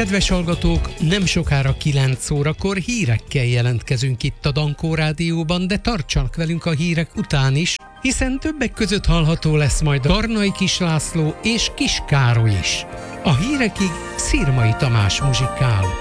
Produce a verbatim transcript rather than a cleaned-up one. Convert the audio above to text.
Kedves hallgatók, nem sokára kilenc órakor hírekkel jelentkezünk itt a Dankó Rádióban, de tartsanak velünk a hírek után is, hiszen többek között hallható lesz majd Garnai Kis László és Kis Károly is. A hírekig Szirmai Tamás muzsikál.